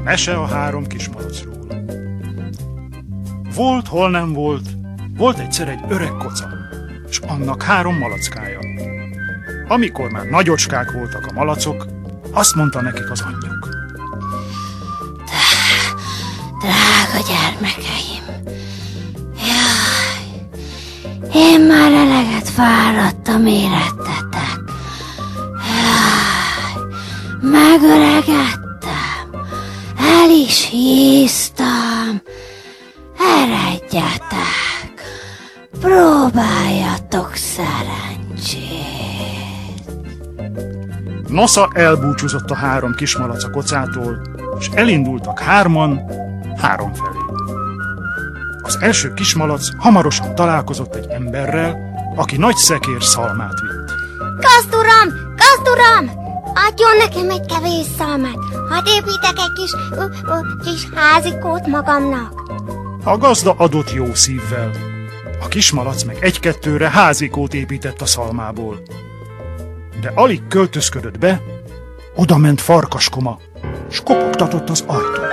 Mese a 3 kismalacról. Volt, hol nem volt, volt egyszer egy öreg koca, és annak 3 malackája. Amikor már nagyocskák voltak a malacok, azt mondta nekik az anyjuk. Drága gyermekeim, jaj, én már eleget fáradtam érettetek. Jaj, megöregedtem, el is híztam. Eredjetek, próbáljatok szerencsét. Nosza elbúcsúzott a 3 kismalac a kocától, és elindultak 3-an 3 felé. Az első kismalac hamarosan találkozott egy emberrel, aki nagy szekér szalmát vitt. Gazduram, adjon nekem egy kevés szalmát, hadd építek egy kis házikót magamnak. A gazda adott jó szívvel. A kismalac meg 1-2-re házikót épített a szalmából. De alig költözködött be, oda ment Farkaskoma, s kopogtatott az ajtón.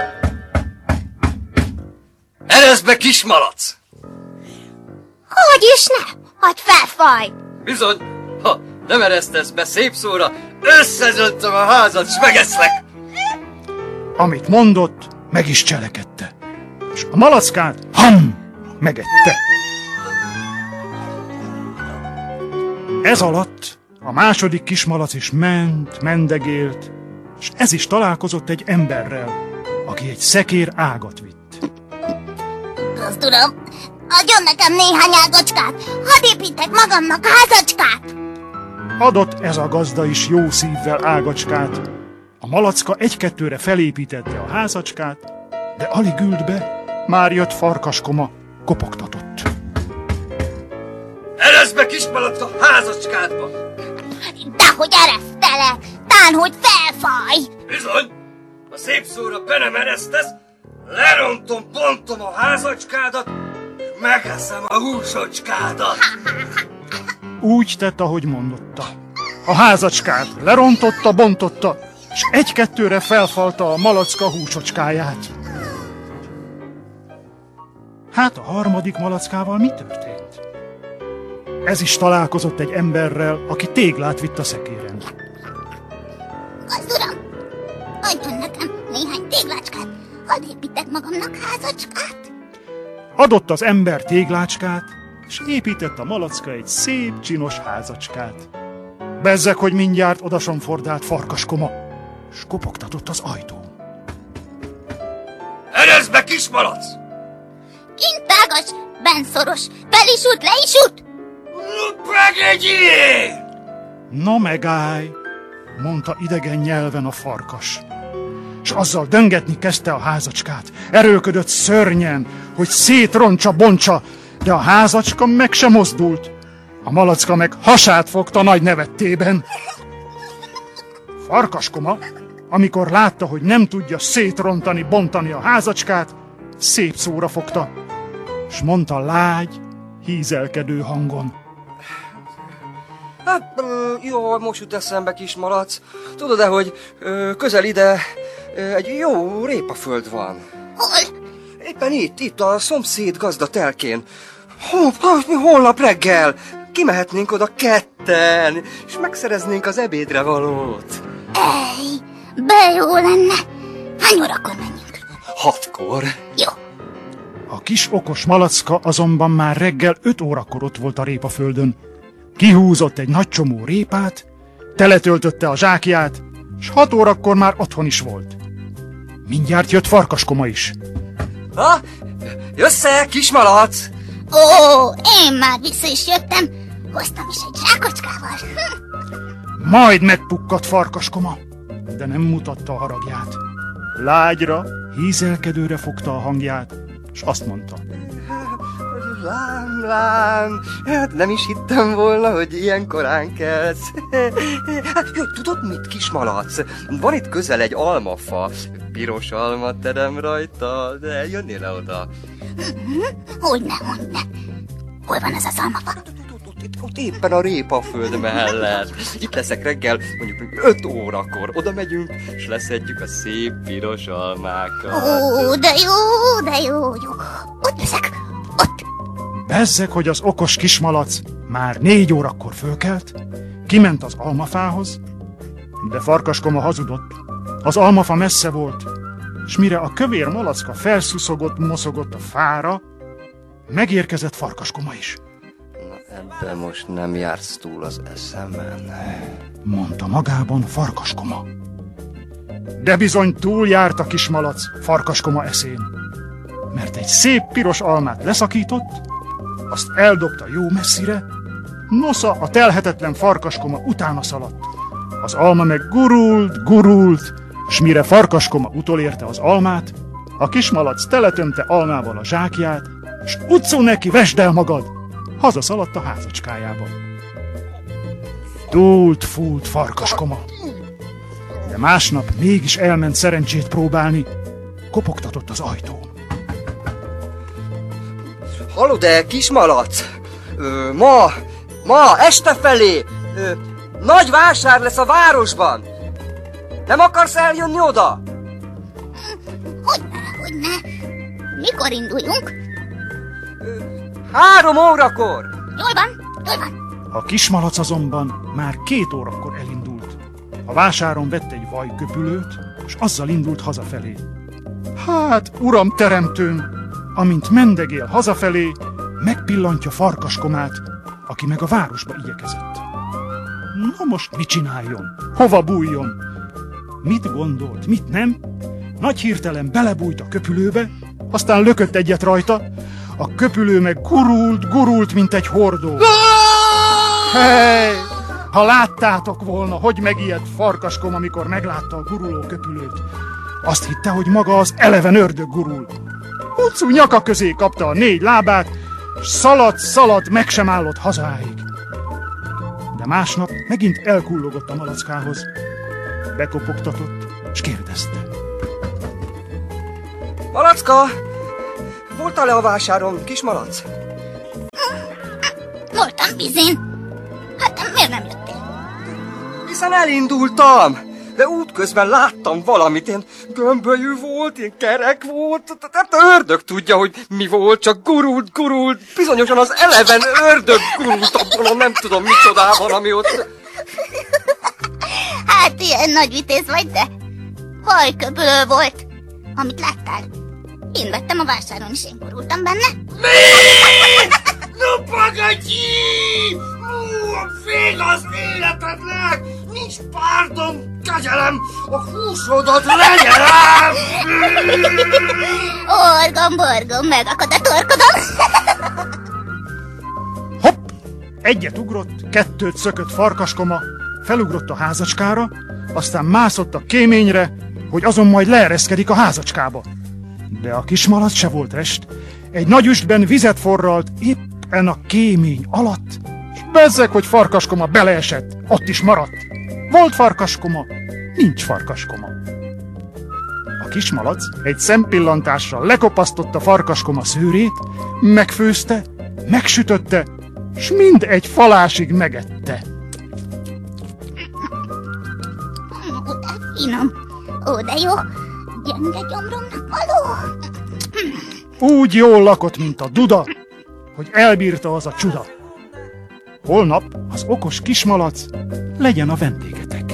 Ereszd be, kismalac! Hogy is ne? Hadd felfaj! Bizony, ha nem eresztesz be szép szóra, összezöntöm a házat, s megeszlek! Amit mondott, meg is cselekedte, és a malackát megette. Ez alatt a második kismalac is mendegélt, és ez is találkozott egy emberrel, aki egy szekér ágat vitt. Gazduram, adjon nekem néhány ágacskát, hadd építek magamnak házacskát! Adott ez a gazda is jó szívvel ágacskát. A malacka 1-2-re felépítette a házacskát, de alig ült be, már jött Farkaskoma, kopogtatott. Ereszd be, kismalac, a házacskádba! Dehogy eresztelek, tán, hogy felfaj! Bizony, ha szép szóra be nem eresztesz, lerontom, bontom a házacskádat, megeszem a húsocskádat. Úgy tett, ahogy mondotta. A házacskát lerontotta, bontotta, és 1-2-re felfalta a malacka húsocskáját. Hát a harmadik malackával mi történt? Ez is találkozott egy emberrel, aki téglát vitt a szekéren. Gazduram, adjon nekem néhány téglácskát, hadd építek magamnak házacskát. Adott az ember téglácskát, és épített a malacka egy szép, csinos házacskát. Bezzeg, hogy mindjárt odasonfordált Farkaskoma, s kopogtatott az ajtón. Ereszd be, kismalac! Kint tágas, benszoros, fel is út, le is út! Megegyél! Na megállj, mondta idegen nyelven a farkas. És azzal döngetni kezdte a házacskát. Erőlködött szörnyen, hogy szétrontsa, bontsa, de a házacska meg sem mozdult. A malacka meg hasát fogta nagy nevettében. Farkaskoma, amikor látta, hogy nem tudja szétrontani, bontani a házacskát, szép szóra fogta, s mondta lágy, hízelkedő hangon. Hát, jó, most jut eszembe, kismalac. Tudod-e, hogy közel ide egy jó répaföld van? Hol? Éppen itt a szomszéd gazda telkén. Holnap reggel kimehetnénk oda 2-en, és megszereznénk az ebédre valót. Ej, be jó lenne. Hány órakor menjünk? 6-kor. Jó. A kis okos malacka azonban már reggel 5 órakor ott volt a répaföldön. Kihúzott egy nagy csomó répát, teletöltötte a zsákját, s 6 órakor már otthon is volt. Mindjárt jött Farkaskoma is. Ha? Jössz-e, kismalac? Ó, én már vissza is jöttem. Hoztam is egy zsákocskával. Majd megpukkadt Farkaskoma, de nem mutatta a haragját. Lágyra, hízelkedőre fogta a hangját, s azt mondta. Lám, hát nem is hittem volna, hogy ilyen korán kelsz. Hát, jó, tudod mit, kismalac? Van itt közel egy almafa. Piros alma terem rajta, de jönnél le oda? Hogyne. Hol van ez az almafa? Ott éppen a répaföld mellett. Itt leszek reggel, mondjuk 5 órakor. Oda megyünk, és leszedjük a szép piros almákat. Ó, de jó. Ott leszek, ott. Bezzeg, hogy az okos kismalac már 4 órakor fölkelt, kiment az almafához, de Farkaskoma hazudott. Az almafa messze volt, s mire a kövér malacka mozogott a fára, megérkezett Farkaskoma is. Na, ebben most nem jársz túl az eszemen, mondta magában Farkaskoma. De bizony túljárt a kismalac Farkaskoma eszén, mert egy szép piros almát leszakított, azt eldobta jó messzire, nosza a telhetetlen Farkaskoma utána szaladt. Az alma meg gurult, s mire Farkaskoma utolérte az almát, a kismalac teletömte almával a zsákját, s utcó neki, vesd el magad! Hazaszaladt a házacskájába. Fúlt Farkaskoma. De másnap mégis elment szerencsét próbálni, kopogtatott az ajtón. Hallod-e, kismalac? Ma este felé nagy vásár lesz a városban. Nem akarsz eljönni oda? Hogyne. Mikor induljunk? 3 órakor. Jól van. A kismalac azonban már 2 órakor elindult. A vásáron vett egy vajköpülőt, és azzal indult hazafelé. Hát, uram teremtőm, amint mendegél hazafelé, megpillantja Farkaskomát, aki meg a városba igyekezett. Na most mit csináljon? Hova bújjon? Mit gondolt, mit nem? Nagy hirtelen belebújt a köpülőbe, aztán lökött egyet rajta, a köpülő meg gurult, mint egy hordó. Hey! Ha láttátok volna, hogy megijedt Farkaskoma, amikor meglátta a guruló köpülőt. Azt hitte, hogy maga az eleven ördög gurul. Hucú nyaka közé kapta a 4 lábát, s szaladt, meg sem állott hazáig. De másnap megint elkullogott a malackához. Bekopogtatott, s kérdezte. Malacka! Voltál-e a vásáron, kismalac? Voltam bizén. Hát miért nem jöttél? Hiszen elindultam, de útközben láttam valamit, én gömbölyű volt, én kerek volt, tehát ördög tudja, hogy mi volt, csak gurult, bizonyosan az eleven ördög gurult abban a nem tudom micsodában, ami ott... Hát ilyen nagy vitéz vagy, de hajköpülő volt, amit láttál. Én vettem a vásáron, és én gurultam benne. Mi? No pagadji! Vég az életednek! Nincs párdon, kegyelem! A húsodat lenyelem! Orgom, megakad a torkodom! Hopp! Egyet ugrott, 2 szökött Farkaskoma, felugrott a házacskára, aztán mászott a kéményre, hogy azon majd leereszkedik a házacskába. De a kismalac se volt rest, egy nagy üstben vizet forralt éppen a kémény alatt, és bezzeg, hogy Farkaskoma beleesett, ott is maradt. Volt Farkaskoma, nincs Farkaskoma. A kismalac egy szempillantással lekopasztotta Farkaskoma szőrét, megfőzte, megsütötte, s mind egy falásig megette. Ó, de finom, ó, de jó, gyenge gyomromnak való. Úgy jól lakott, mint a duda, hogy elbírta az a csuda. Holnap az okos kismalac legyen a vendégetek.